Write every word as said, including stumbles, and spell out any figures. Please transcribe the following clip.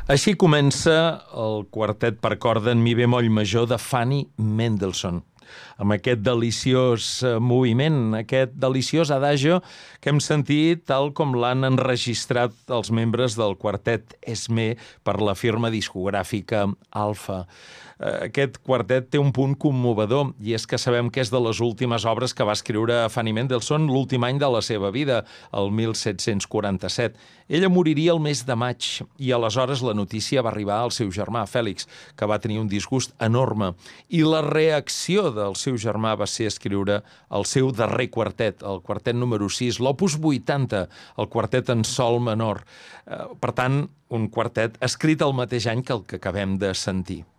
Així comença el quartet per corda en mi bemoll major de Fanny Mendelssohn, amb aquest deliciós moviment, aquest deliciós adagio que hem sentit tal com l'han enregistrat els membres del quartet Esmé per la firma discogràfica Alfa. Aquest quartet té un punt commovedor, i és que sabem que és de les últimes obres que va escriure Fanny Mendelssohn l'últim any de la seva vida, el mil set-cents quaranta-set. Ella moriria el mes de maig, i aleshores la notícia va arribar al seu germà, Fèlix, que va tenir un disgust enorme. I la reacció del seu germà va ser escriure el seu darrer quartet, el quartet número sis, l'opus vuitanta, el quartet en sol menor. Per tant, un quartet escrit el mateix any que el que acabem de sentir.